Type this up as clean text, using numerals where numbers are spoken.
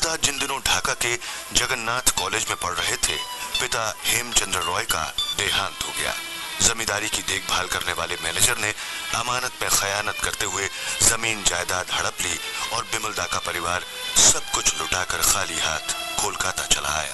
पिता जिन दिनों ढाका के जगन्नाथ कॉलेज में पढ़ रहे थे, पिता हेमचंद्र रॉय का देहांत हो गया। जमींदारी की देखभाल करने वाले मैनेजर ने अमानत में खयानत करते हुए जमीन जायदाद हड़प ली और बिमलदा का परिवार सब कुछ लुटाकर खाली हाथ कोलकाता चला आया।